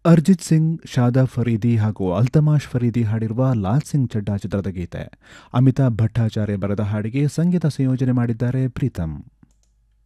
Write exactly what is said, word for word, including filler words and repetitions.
ಅರ್ಜಿತ್ ಸಿಂಗ್, ಶಾದಾಬ್ ಫರೀದಿ ಹಾಗೂ ಅಲ್ತಮಾಷ್ ಫರೀದಿ ಹಾಡಿರುವ ಲಾಲ್ ಸಿಂಗ್ ಚಡ್ಡಾ ಚಿತ್ರದ ಗೀತೆ. ಅಮಿತಾಬ್ ಭಟ್ಟಾಚಾರ್ಯ ಬರೆದ ಹಾಡಿಗೆ ಸಂಗೀತ ಸಂಯೋಜನೆ ಮಾಡಿದ್ದಾರೆ ಪ್ರೀತಮ್.